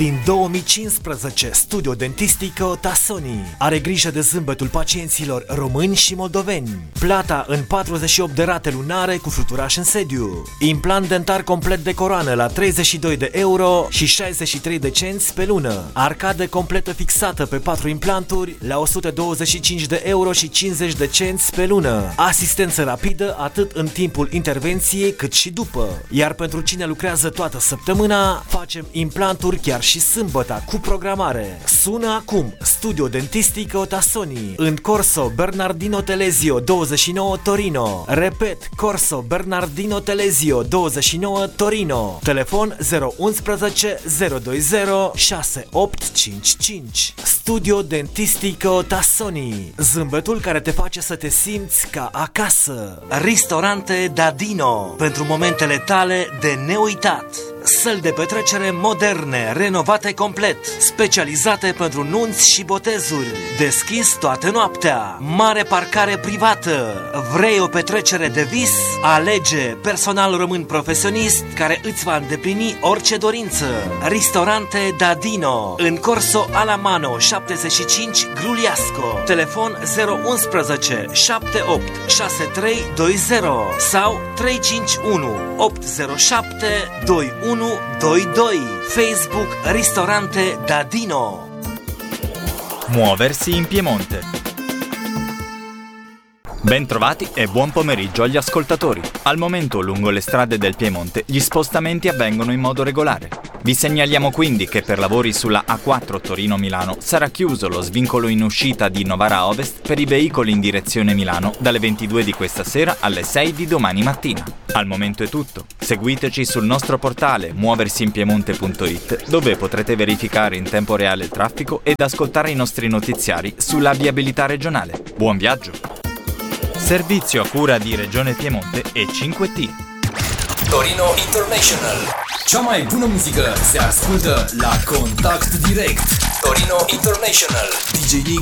Din 2015, Studio Dentistico Tassoni are grijă de zâmbetul pacienților români și moldoveni. Plata în 48 de rate lunare cu fluturaș în sediu. Implant dentar complet de coroană la 32 de euro și 63 de cenți pe lună. Arcadă completă fixată pe 4 implanturi la 125 de euro și 50 de cenți pe lună. Asistență rapidă atât în timpul intervenției cât și după. Iar pentru cine lucrează toată săptămâna, facem implanturi chiar și sâmbătă cu programare. Sună acum Studio Dentistico Tassoni în Corso Bernardino Telesio 29 Torino. Repet, Corso Bernardino Telesio 29 Torino. Telefon 011 020 6855. Studio Dentistico Tassoni. Zâmbetul care te face să te simți ca acasă. Ristorante Dadino, pentru momentele tale de neuitat. Săli de petrecere moderne, renovate complet, specializate pentru nunți și botezuri. Deschis toată noaptea. Mare parcare privată. Vrei o petrecere de vis? Alege personal român profesionist care îți va îndeplini orice dorință. Ristorante Dadino în Corso Alamano 75 Gruliasco. Telefon 011 78 6320 sau 351 807 2122. Facebook Ristorante Dadino. Muoversi in Piemonte. Bentrovati e buon pomeriggio agli ascoltatori. Al momento lungo le strade del Piemonte gli spostamenti avvengono in modo regolare. Vi segnaliamo quindi che per lavori sulla A4 Torino-Milano sarà chiuso lo svincolo in uscita di Novara Ovest per i veicoli in direzione Milano dalle 22 di questa sera alle 6 di domani mattina. Al momento è tutto. Seguiteci sul nostro portale muoversinpiemonte.it, dove potrete verificare in tempo reale il traffico ed ascoltare i nostri notiziari sulla viabilità regionale. Buon viaggio! Servizio a cura di Regione Piemonte e 5T. Torino International. Cea mai bună muzică se ascultă la Contact Direct. Torino International. DJ Nick